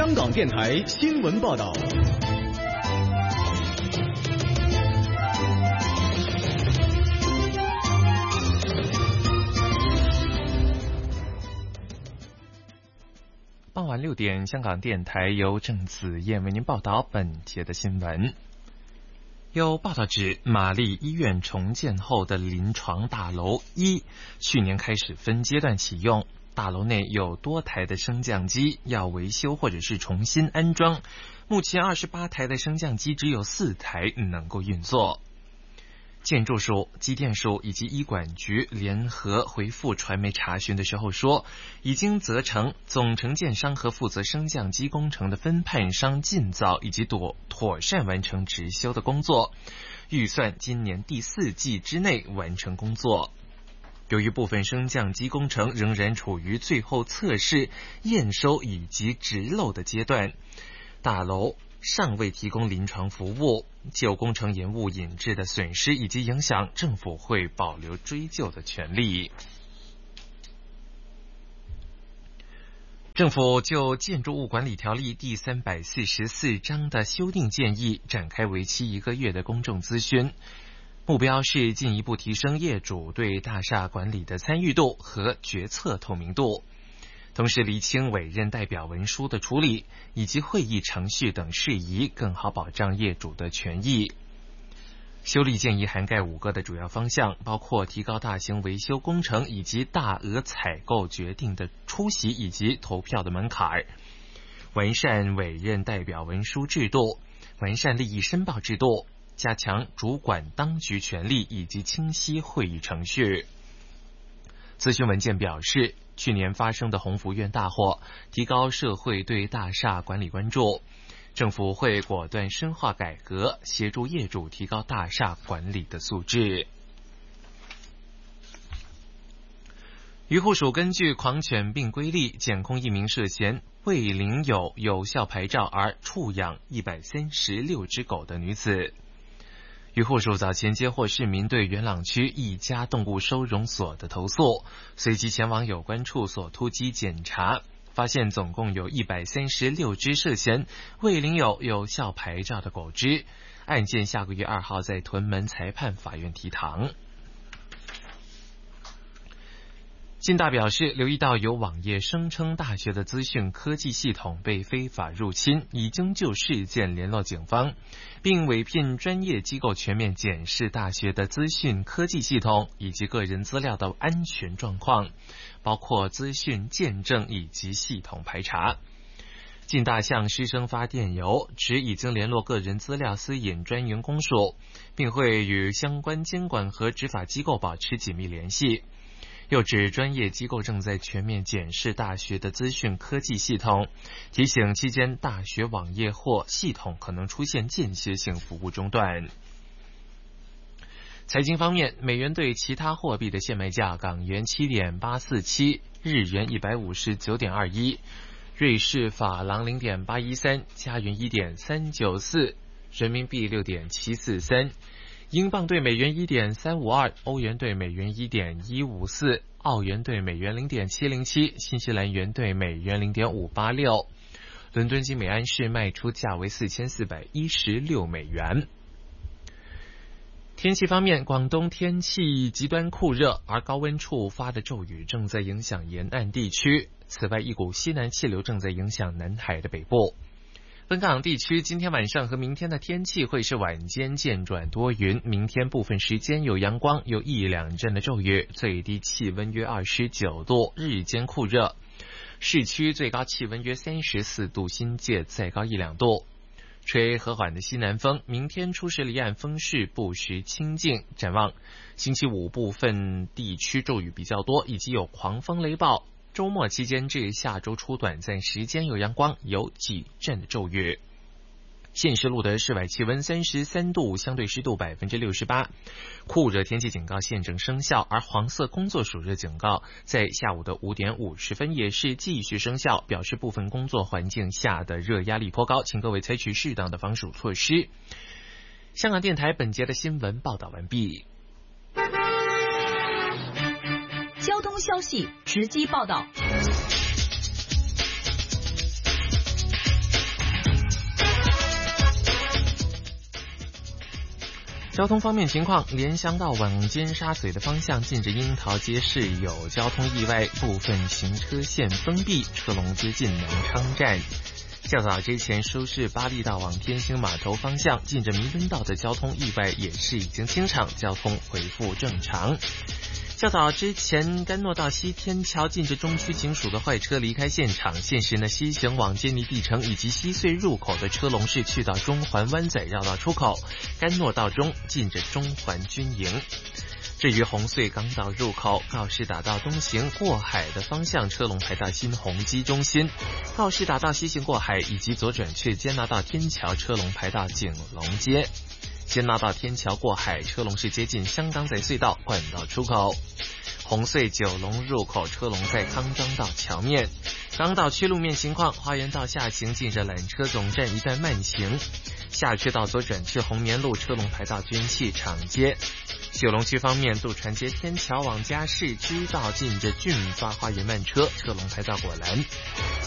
香港电台新闻报道。 傍晚6点，香港电台由郑子燕为您报道本节的新闻。有报道指，玛丽医院重建后的临床大楼1去年开始分阶段启用，大楼内有多台的升降机要维修或者是重新安装，目前28台的升降机只有4台能够运作。建筑署、机电署以及医管局联合回复传媒查询的时候说，已经责成总承建商和负责升降机工程的分判商尽早以及妥善完成执修的工作，预算今年第4季之内完成工作。由于部分升降机工程仍然处于最后测试、验收以及植漏的阶段，大楼尚未提供临床服务，就工程延误引致的损失以及影响，政府会保留追究的权利。政府就建筑物管理条例第344章的修订建议展开为期1个月的公众咨询，目标是进一步提升业主对大厦管理的参与度和决策透明度，同时厘清委任代表文书的处理以及会议程序等事宜，更好保障业主的权益。修例建议涵盖5个的主要方向，包括提高大型维修工程以及大额采购决定的出席以及投票的门槛，完善委任代表文书制度，完善利益申报制度，加强主管当局权力以及清晰会议程序。咨询文件表示，去年发生的鸿福苑大火提高社会对大厦管理关注，政府会果断深化改革，协助业主提高大厦管理的素质。渔护署根据狂犬病规例检控1名涉嫌未领有效牌照而畜养136只狗的女子。渔护署早前接获市民对元朗区一家动物收容所的投诉，随即前往有关处所突击检查，发现总共有136只涉嫌未领有效牌照的狗只，案件下个月2号在屯门裁判法院提堂。近大表示，留意到有网页声称大学的资讯科技系统被非法入侵，已经就事件联络警方，并委聘专业机构全面检视大学的资讯科技系统以及个人资料的安全状况，包括资讯见证以及系统排查。近大向师生发电邮，指已经联络个人资料私隐专员公署，并会与相关监管和执法机构保持紧密联系。又指专业机构正在全面检视大学的资讯科技系统，提醒期间大学网页或系统可能出现间歇性服务中断。财经方面，美元对其他货币的现卖价：港元7.847，日元159.21，瑞士法郎0.813，加元1.394，人民币6.743。英镑对美元1.352，欧元对美元1.154，澳元对美元0.707，新西兰元对美元0.586。伦敦金每安士卖出价为4416美元。天气方面，广东天气极端酷热，而高温触发的骤雨正在影响沿岸地区。此外，一股西南气流正在影响南海的北部。本港地区今天晚上和明天的天气会是晚间渐转多云，明天部分时间有阳光，有1、2阵的骤雨，最低气温约29度，日间酷热。市区最高气温约34度，新界再高1、2度。吹和缓的西南风，明天初时离岸风势不时清劲。展望星期5部分地区骤雨比较多，以及有狂风雷暴。周末期间至下周初短暂时间有阳光，有几阵的骤雨。现时录得室外气温33度，相对湿度68%，酷热天气警告现正生效，而黄色工作暑热警告在下午的5点50分也是继续生效，表示部分工作环境下的热压力颇高，请各位采取适当的防暑措施。香港电台本节的新闻报道完毕。 交通消息直击报道。 交通方面情况，莲香道往尖沙咀的方向近着樱桃街市有交通意外，部分行车线封闭，车龙接近南昌站。较早之前，苏市巴利道往天星码头方向近着弥敦道的交通意外也是已经清场，交通恢复正常。较早之前，甘诺道西天桥近着中区警署的坏车离开现场，现时呢，西行往坚尼地城以及西隧入口的车龙是去到中环湾仔绕道出口，甘诺道中近着中环军营。至于红隧港岛入口，告士打道东行过海的方向车龙排到新鸿基中心，告士打道西行过海以及左转去坚拿道天桥车龙排到景隆街。坚拿道天桥过海车龙是接近香港仔隧道管道出口，红隧九龙入口车龙在康庄道桥面。港岛区路面情况，花园道下行近着缆车总站一段慢行，下区道左转至红棉路车龙排到军器厂街。九龙区方面，渡船街天桥往嘉市区道近着俊发花园慢车，车龙排到果栏。